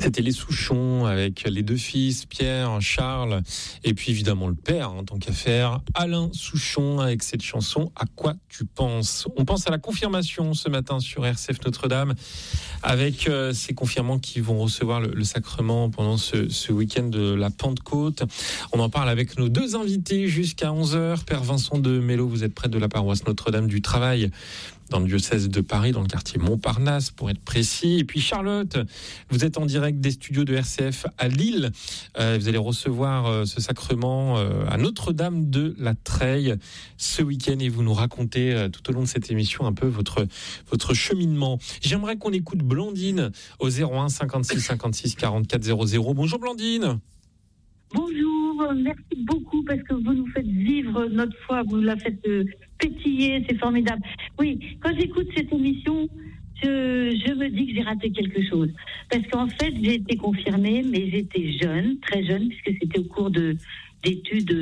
C'était les Souchons avec les deux fils, Pierre, Charles, et puis évidemment le père, tant qu'à faire, Alain Souchon avec cette chanson « À quoi tu penses ?» On pense à la confirmation ce matin sur RCF Notre-Dame avec ces confirmants qui vont recevoir le sacrement pendant ce week-end de la Pentecôte. On en parle avec nos deux invités jusqu'à 11h. Père Vincent de Mello, vous êtes prêtre de la paroisse Notre-Dame du Travail dans le diocèse de Paris, dans le quartier Montparnasse, pour être précis. Et puis Charlotte, vous êtes en direct des studios de RCF à Lille. Vous allez recevoir ce sacrement à Notre-Dame de la Treille ce week-end et vous nous racontez tout au long de cette émission un peu votre cheminement. J'aimerais qu'on écoute Blandine au 01 56 56 44 00. Bonjour Blandine. Bonjour, merci beaucoup parce que vous nous faites vivre notre foi, vous la faites pétiller, c'est formidable. Oui, quand j'écoute cette émission, je me dis que j'ai raté quelque chose. Parce qu'en fait, j'ai été confirmée, mais j'étais jeune, très jeune, puisque c'était au cours d'études,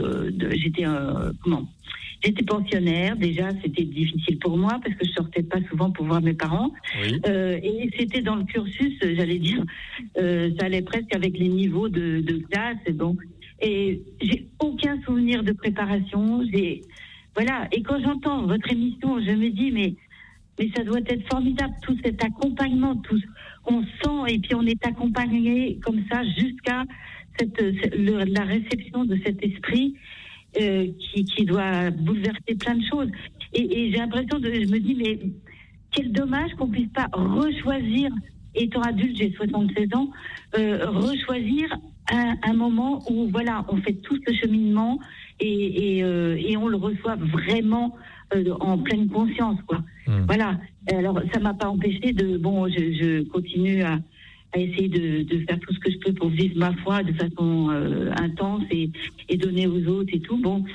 j'étais pensionnaire, déjà c'était difficile pour moi parce que je sortais pas souvent pour voir mes parents. Oui. Et c'était dans le cursus, j'allais dire, ça allait presque avec les niveaux de classe. Et j'ai aucun souvenir de préparation. Voilà. Et quand j'entends votre émission, je me dis mais ça doit être formidable, tout cet accompagnement, on sent et puis on est accompagné comme ça jusqu'à la réception de cet esprit. Qui doit bouleverser plein de choses. Et j'ai l'impression je me dis, mais quel dommage qu'on puisse pas rechoisir, étant adulte, j'ai 76 ans, rechoisir un moment où, voilà, on fait tout ce cheminement et on le reçoit vraiment en pleine conscience, quoi. Voilà. Alors, ça m'a pas empêché je continue à essayer de faire tout ce que je peux pour vivre ma foi de façon intense et donner aux autres et tout. Donc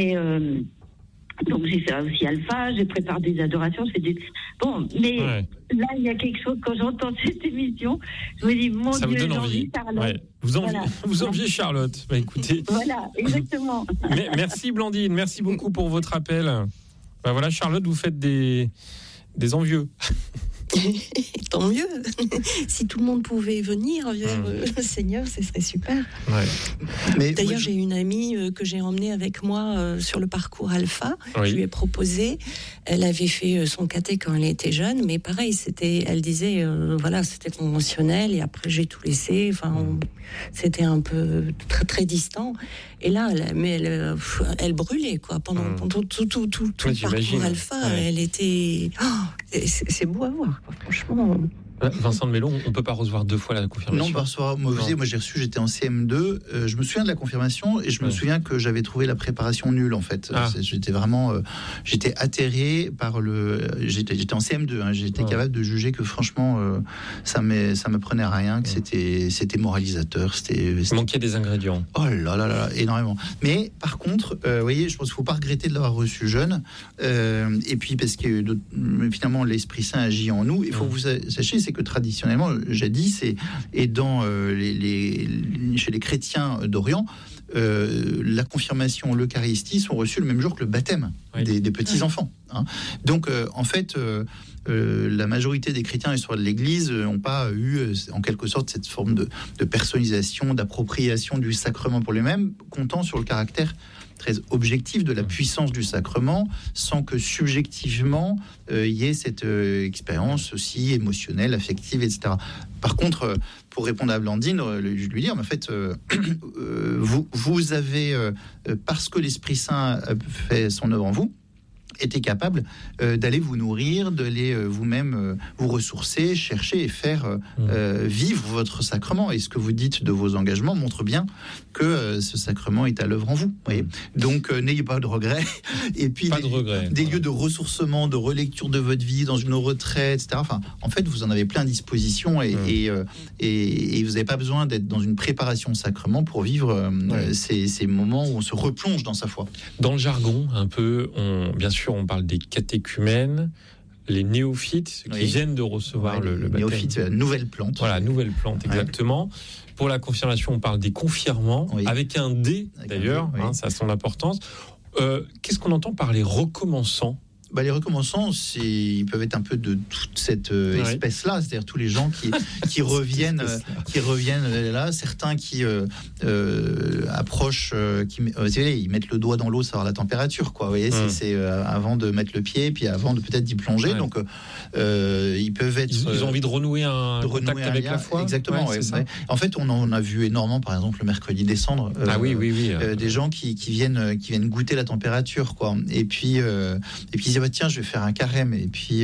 j'ai fait aussi Alpha, je prépare des adorations, mais là il y a quelque chose, quand j'entends cette émission, je me dis mon ça Dieu, vous donne envie. Charlotte. Ouais. Vous enviez Charlotte. Écoutez. Voilà, exactement. Merci Blandine, merci beaucoup pour votre appel. Voilà, Charlotte, vous faites des envieux. Tant mieux. Si tout le monde pouvait venir vers le Seigneur, ce serait super. Ouais. Mais d'ailleurs, j'ai une amie que j'ai emmenée avec moi sur le parcours Alpha. Oui. Je lui ai proposé. Elle avait fait son caté quand elle était jeune, mais pareil, elle disait, c'était conventionnel. Et après, j'ai tout laissé. C'était un peu très très distant. Et là, elle brûlait quoi pendant tout le parcours Alpha. Ouais. Elle était. C'est beau à voir, quoi, franchement. Vincent de Mello, on ne peut pas recevoir deux fois la confirmation. Non, pas recevoir. Moi, j'étais en CM2. Je me souviens de la confirmation et je me souviens que j'avais trouvé la préparation nulle, en fait. J'étais vraiment. J'étais atterré par J'étais en CM2. J'étais capable de juger que, franchement, ça me prenait à rien, que c'était moralisateur. Il manquait des ingrédients. Oh là là là, énormément. Mais, par contre, vous voyez, je pense qu'il ne faut pas regretter de l'avoir reçu jeune. Et puis, parce que finalement, l'Esprit Saint agit en nous. Il faut que vous sachiez, c'est que traditionnellement, jadis, et dans chez les chrétiens d'Orient, la confirmation, l'Eucharistie sont reçues le même jour que le baptême des petits-enfants. Donc, en fait, la majorité des chrétiens et l'histoire de l'Église n'ont pas eu, en quelque sorte, cette forme de personnalisation, d'appropriation du sacrement pour lui-même, comptant sur le caractère très objectif de la puissance du sacrement, sans que subjectivement il y ait cette expérience aussi émotionnelle, affective, etc. Par contre, pour répondre à Blandine, je lui dis, en fait, vous avez, parce que l'Esprit Saint a fait son œuvre en vous, été capable d'aller vous nourrir, d'aller vous-même vous ressourcer, chercher et faire vivre votre sacrement. Et ce que vous dites de vos engagements montre bien que ce sacrement est à l'œuvre en vous. Voyez. Donc n'ayez pas de regrets. Et puis des lieux de ressourcement, de relecture de votre vie, dans une retraite, etc. Enfin, en fait, vous en avez plein à disposition et vous n'avez pas besoin d'être dans une préparation au sacrement pour vivre ces moments où on se replonge dans sa foi. Dans le jargon, un peu, bien sûr, on parle des catéchumènes, les néophytes qui viennent de recevoir le baptême. Néophytes, nouvelle plante. Voilà, nouvelle plante, exactement. Pour la confirmation, on parle des confirmants, avec un D, d'ailleurs, ça a son importance. Qu'est-ce qu'on entend par les recommençants ? Les recommençants, ils peuvent être un peu de toute cette espèce-là, c'est-à-dire tous les gens qui reviennent là, certains qui approchent, ils mettent le doigt dans l'eau, savoir la température, quoi. Vous voyez, c'est avant de mettre le pied, puis avant de peut-être d'y plonger. Ouais. Donc, ils peuvent être. Ils ont envie de renouer un contact avec la foi. Exactement. Ouais, ouais. En fait, on en a vu énormément, par exemple, le mercredi des cendres. Des gens qui viennent goûter la température, quoi. Et puis ils disent tiens, je vais faire un carême. Et puis